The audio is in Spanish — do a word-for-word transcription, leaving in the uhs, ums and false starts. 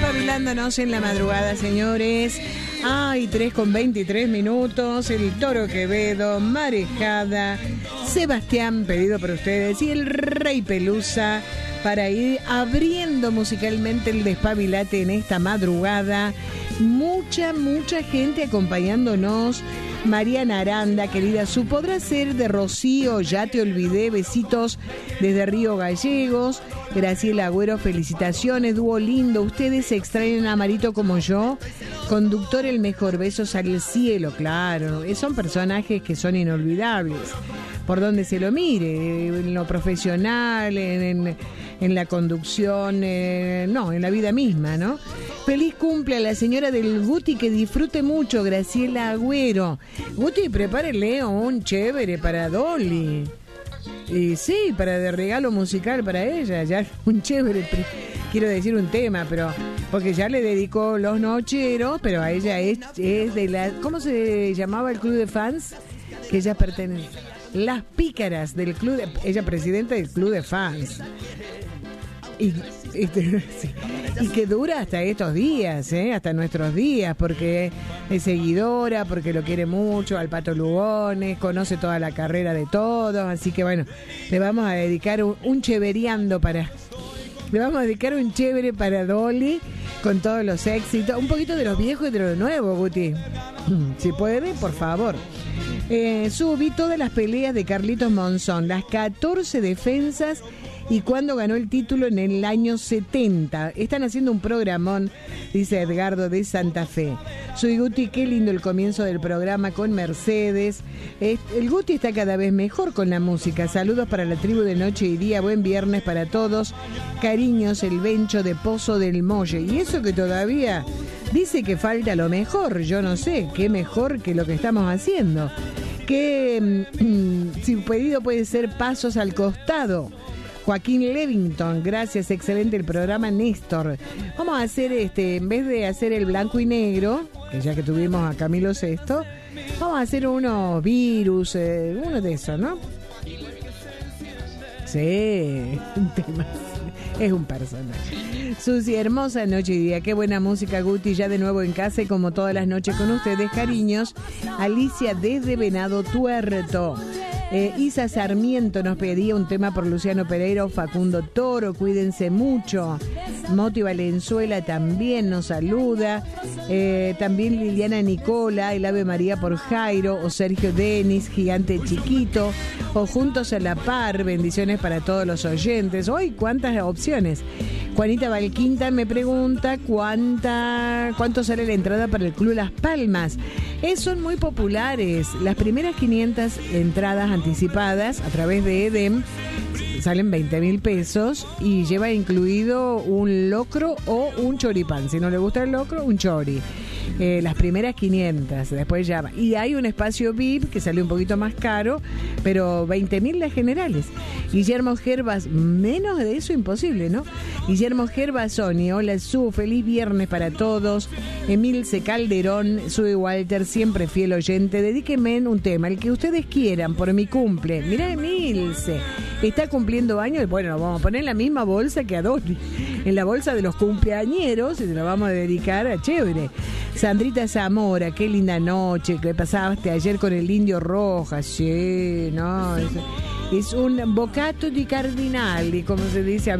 Despabilándonos en la madrugada, señores. Ay, tres con veintitrés minutos. El Toro Quevedo, Marejada, Sebastián, pedido por ustedes, y el Rey Pelusa, para ir abriendo musicalmente el despabilate en esta madrugada. Mucha, mucha gente acompañándonos. Mariana Aranda, querida, su podrá ser de Rocío, ya te olvidé, besitos desde Río Gallegos. Graciela Agüero, felicitaciones, dúo lindo. Ustedes se extrañan a Marito como yo. Conductor el mejor, besos al cielo, claro. Son personajes que son inolvidables. Por donde se lo mire, en lo profesional, en, en, en la conducción, eh, no, en la vida misma, ¿no? Feliz cumple a la señora del Guti, que disfrute mucho, Graciela Agüero. Guti, prepárele un chévere para Dolly. Y sí, para de regalo musical para ella, ya un chévere, quiero decir un tema, pero porque ya le dedicó Los Nocheros, pero a ella es, es de la, ¿cómo se llamaba el club de fans? Que ella pertenece. Las Pícaras del club, de, ella presidenta del club de fans. Y, y, sí, y que dura hasta estos días, ¿eh? Hasta nuestros días, porque es seguidora, porque lo quiere mucho, al Pato Lugones, conoce toda la carrera de todos, así que bueno, le vamos a dedicar un, un chevereando para... Le vamos a dedicar un chévere para Dolly, con todos los éxitos, un poquito de los viejos y de los nuevos, Guti. Si puede, por favor. Eh, subí todas las peleas de Carlitos Monzón, las catorce defensas y cuando ganó el título en el año setenta. Están haciendo un programón, dice Edgardo de Santa Fe. Soy Guti, qué lindo el comienzo del programa con Mercedes. El Guti está cada vez mejor con la música. Saludos para la tribu de Noche y Día, buen viernes para todos. Cariños, el Bencho de Pozo del Molle. Y eso que todavía dice que falta lo mejor, yo no sé, qué mejor que lo que estamos haciendo. Que mmm, si pedido puede ser Pasos al Costado. Joaquín Levington, gracias, excelente el programa. Néstor, vamos a hacer este, en vez de hacer el blanco y negro, que ya que tuvimos a Camilo Sesto, vamos a hacer unos virus, eh, uno de esos, ¿no? Sí, un tema, es un personaje. Susi, hermosa noche y día, qué buena música, Guti, ya de nuevo en casa y como todas las noches con ustedes, cariños. Alicia desde Venado Tuerto. Eh, Isa Sarmiento nos pedía un tema por Luciano Pereira o Facundo Toro, cuídense mucho. Moti Valenzuela también nos saluda. Eh, también Liliana Nicola, el Ave María por Jairo, o Sergio Denis, Gigante Chiquito, o Juntos a la Par, bendiciones para todos los oyentes. Hoy, cuántas opciones. Juanita Valquinta me pregunta cuánta, cuánto sale la entrada para el Club Las Palmas. Eh, son muy populares. Las primeras quinientas entradas anticipadas a través de EDEM salen veinte mil pesos y lleva incluido un locro o un choripán. Si no le gusta el locro, un chori. Eh, las primeras quinientas, después ya va. Y hay un espacio V I P que sale un poquito más caro, pero veinte mil las generales. Guillermo Gervas, menos de eso imposible, ¿no? Guillermo Gervasoni, hola Su, feliz viernes para todos. Emilce Calderón, Sue Walter, siempre fiel oyente. Dedíquenme un tema, el que ustedes quieran, por mi cumple. Mirá, Emilce, está cumpliendo años, bueno, lo vamos a poner en la misma bolsa que a Dolly, en la bolsa de los cumpleañeros, y se lo vamos a dedicar a chévere. Sandrita Zamora, qué linda noche que pasaste ayer con el Indio Rojas. Sí, no, es, es un bocato di cardinali, como se dice.